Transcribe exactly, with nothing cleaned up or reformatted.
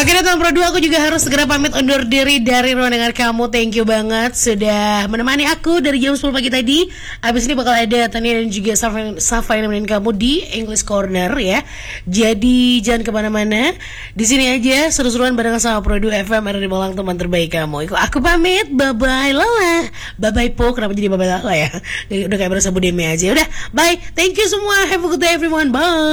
Oke teman Pro dua, aku juga harus segera pamit undur diri dari ruang dengar kamu. Thank you banget sudah menemani aku dari jam sepuluh pagi tadi. Abis ini bakal ada Tania dan juga Safa, Safa yang nemenin kamu di English Corner ya. Jadi jangan kemana-mana, di sini aja seru-seruan bareng sama Pro dua F M, R D Malang, teman terbaik kamu. Aku pamit, bye bye Lala, bye bye Po. Kenapa jadi bye bye Lala ya? Udah kayak berasa Bu Demi aja. Udah, bye. Thank you semua. Have a good day everyone. Bye.